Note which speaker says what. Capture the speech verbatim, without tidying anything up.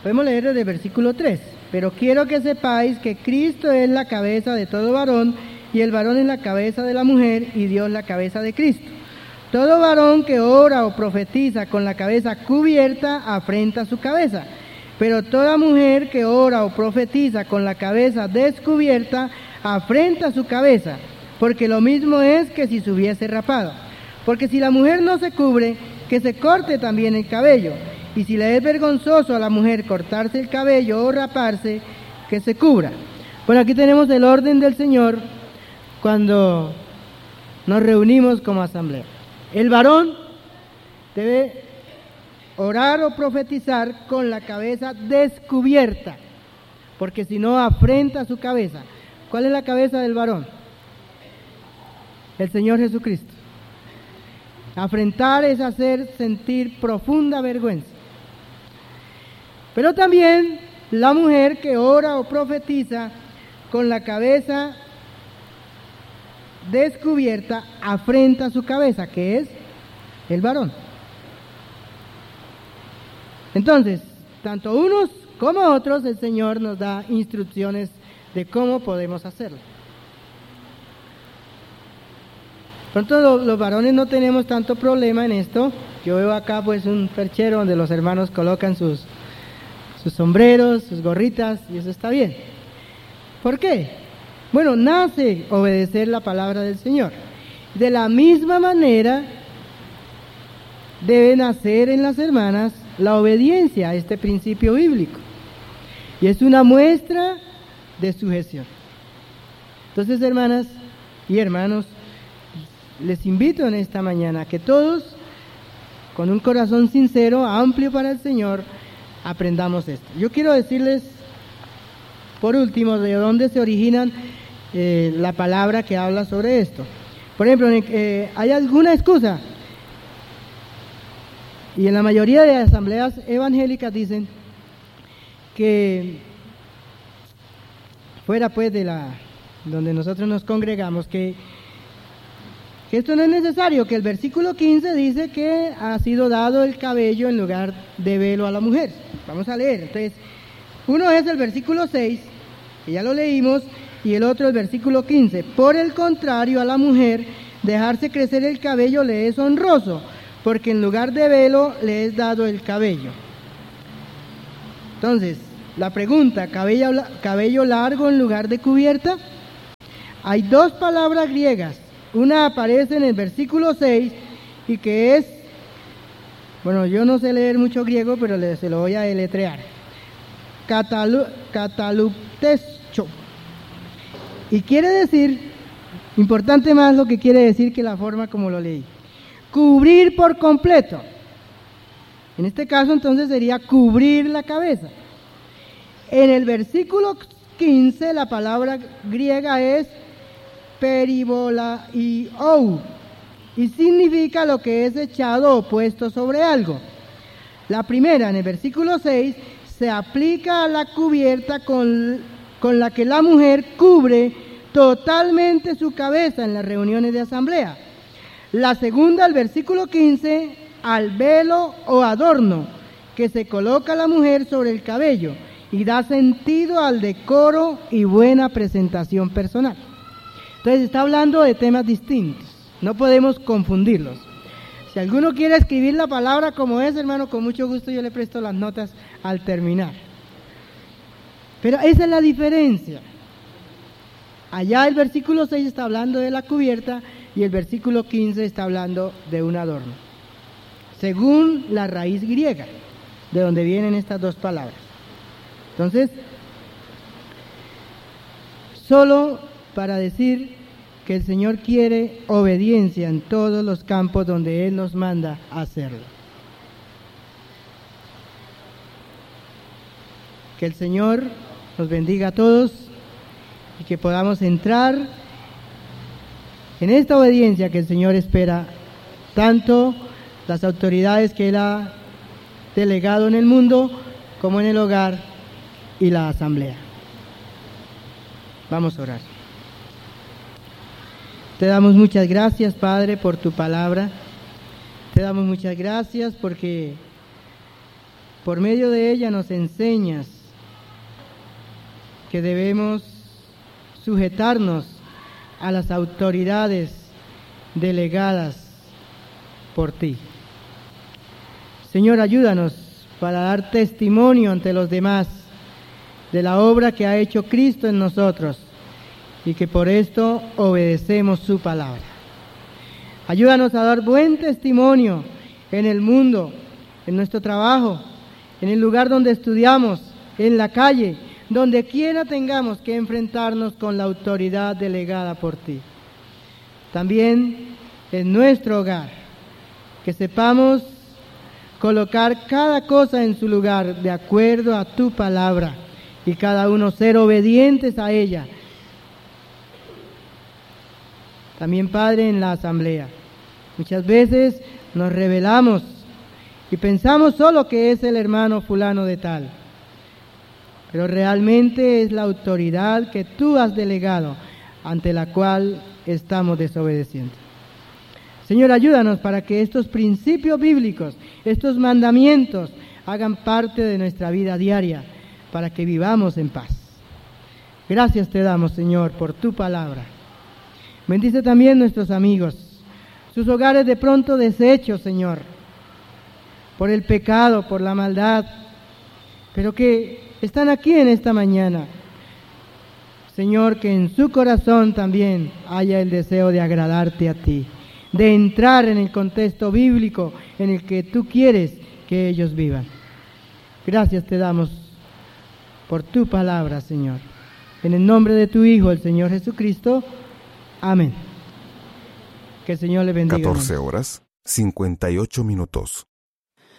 Speaker 1: Podemos leer desde el versículo tres. Pero quiero que sepáis que Cristo es la cabeza de todo varón, y el varón es la cabeza de la mujer, y Dios la cabeza de Cristo. Todo varón que ora o profetiza con la cabeza cubierta afrenta su cabeza, pero toda mujer que ora o profetiza con la cabeza descubierta afrenta su cabeza, porque lo mismo es que si se hubiese rapado. Porque si la mujer no se cubre, que se corte también el cabello, y si le es vergonzoso a la mujer cortarse el cabello o raparse, que se cubra. Bueno, aquí tenemos el orden del Señor cuando nos reunimos como asamblea. El varón debe orar o profetizar con la cabeza descubierta, porque si no afrenta su cabeza. ¿Cuál es la cabeza del varón? El Señor Jesucristo. Afrentar es hacer sentir profunda vergüenza. Pero también la mujer que ora o profetiza con la cabeza descubierta afrenta su cabeza, que es el varón. Entonces, tanto unos como otros, el Señor nos da instrucciones de cómo podemos hacerlo. Pronto los, los varones no tenemos tanto problema en esto. Yo veo acá pues un perchero donde los hermanos colocan sus, sus sombreros, sus gorritas, y eso está bien. ¿Por qué? Bueno, nace obedecer la palabra del Señor. De la misma manera debe nacer en las hermanas la obediencia a este principio bíblico. Y es una muestra de sujeción. Entonces, hermanas y hermanos, les invito en esta mañana a que todos, con un corazón sincero, amplio para el Señor, aprendamos esto. Yo quiero decirles, por último, de dónde se originan eh, la palabra que habla sobre esto. Por ejemplo, eh, ¿hay alguna excusa? Y en la mayoría de asambleas evangélicas dicen que fuera pues de la donde nosotros nos congregamos, que, que esto no es necesario, que el versículo quince dice que ha sido dado el cabello en lugar de velo a la mujer. Vamos a leer. Entonces, uno es el versículo seis, que ya lo leímos, y el otro el versículo quince. Por el contrario, a la mujer dejarse crecer el cabello le es honroso, porque en lugar de velo le es dado el cabello. Entonces, la pregunta, ¿cabello, cabello largo en lugar de cubierta? Hay dos palabras griegas. Una aparece en el versículo seis y que es, bueno, yo no sé leer mucho griego, pero le, se lo voy a deletrear. Catalu, cataluptecho. Y quiere decir, importante más lo que quiere decir que la forma como lo leí. Cubrir por completo. En este caso entonces sería cubrir la cabeza. En el versículo quince la palabra griega es peribolaio y significa lo que es echado o puesto sobre algo. La primera, en el versículo seis, se aplica a la cubierta con, con la que la mujer cubre totalmente su cabeza en las reuniones de asamblea. La segunda, el versículo quince, al velo o adorno que se coloca la mujer sobre el cabello y da sentido al decoro y buena presentación personal. Entonces está hablando de temas distintos, no podemos confundirlos. Si alguno quiere escribir la palabra como es, hermano, con mucho gusto yo le presto las notas al terminar. Pero esa es la diferencia. Allá el versículo seis está hablando de la cubierta y el versículo quince está hablando de un adorno, según la raíz griega, de donde vienen estas dos palabras. Entonces, solo para decir que el Señor quiere obediencia en todos los campos donde Él nos manda a hacerlo. Que el Señor nos bendiga a todos y que podamos entrar en esta obediencia que el Señor espera, tanto las autoridades que Él ha delegado en el mundo como en el hogar y la asamblea. Vamos a orar. Te damos muchas gracias, Padre, por tu palabra. Te damos muchas gracias porque Por medio de ella nos enseñas que debemos sujetarnos a las autoridades delegadas por ti. Señor, ayúdanos para dar testimonio ante los demás de la obra que ha hecho Cristo en nosotros y que por esto obedecemos su palabra. Ayúdanos a dar buen testimonio en el mundo, en nuestro trabajo, en el lugar donde estudiamos, en la calle, donde quiera tengamos que enfrentarnos con la autoridad delegada por ti. También en nuestro hogar, que sepamos colocar cada cosa en su lugar de acuerdo a tu palabra y cada uno ser obedientes a ella. También, Padre, en la asamblea. Muchas veces nos rebelamos y pensamos solo que es el hermano fulano de tal, pero realmente es la autoridad que tú has delegado ante la cual estamos desobedeciendo. Señor, ayúdanos para que estos principios bíblicos, estos mandamientos, hagan parte de nuestra vida diaria, para que vivamos en paz. Gracias te damos, Señor, por tu palabra. Bendice también nuestros amigos, sus hogares de pronto deshechos, Señor, por el pecado, por la maldad, pero que están aquí en esta mañana. Señor, que en su corazón también haya el deseo de agradarte a ti, de entrar en el contexto bíblico en el que tú quieres que ellos vivan. Gracias te damos por tu palabra, Señor. En el nombre de tu Hijo, el Señor Jesucristo. Amén. Que el Señor le bendiga.
Speaker 2: catorce horas, cincuenta y ocho minutos.